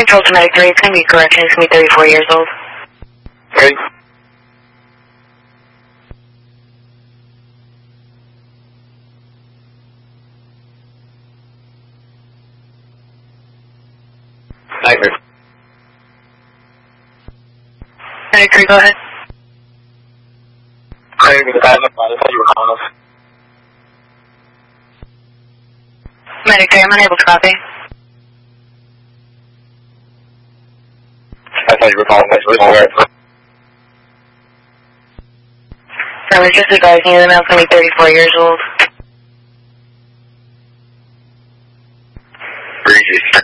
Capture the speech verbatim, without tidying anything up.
Control to Medic three, it's going to be correction, it's going to be thirty-four years old. Okay. Nightmare. Medic three, go ahead. Hey, with the bad enough, I thought you were calling us. Medic three, I'm unable to copy. I thought you were calling us. We're aware. So I was just advising you the male's going to be thirty-four years old. Breezy.